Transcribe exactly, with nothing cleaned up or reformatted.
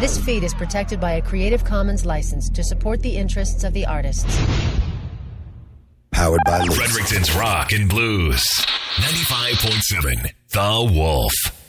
This feed is protected by a Creative Commons license to support the interests of the artists. Powered by Leaf. Fredericton's Rock and Blues. ninety-five point seven The Wolf.